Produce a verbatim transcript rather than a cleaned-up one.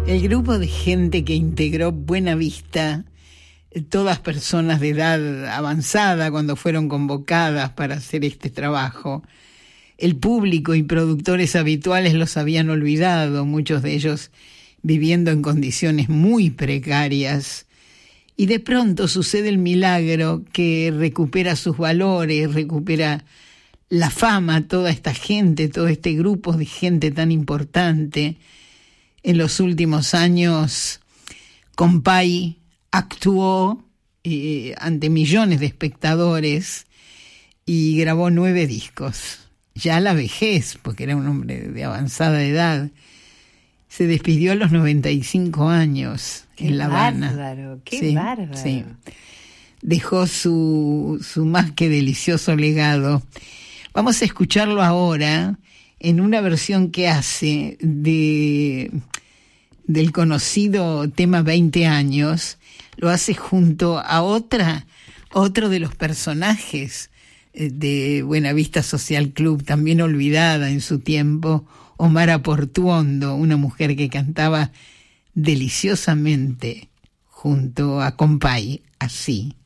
El grupo de gente que integró Buena Vista, todas personas de edad avanzada cuando fueron convocadas para hacer este trabajo, el público y productores habituales los habían olvidado, muchos de ellos viviendo en condiciones muy precarias, y de pronto sucede el milagro que recupera sus valores, recupera la fama, toda esta gente, todo este grupo de gente tan importante. En los últimos años, Compay actuó eh, ante millones de espectadores y grabó nueve discos. Ya a la vejez, porque era un hombre de avanzada edad, se despidió a los noventa y cinco años qué en La Habana. Bárbaro, qué sí, bárbaro. Sí. Dejó su, su más que delicioso legado. Vamos a escucharlo ahora en una versión que hace de del conocido tema veinte años, lo hace junto a otra, otro de los personajes de Buena Vista Social Club, también olvidada en su tiempo, Omara Portuondo, una mujer que cantaba deliciosamente junto a Compay, así.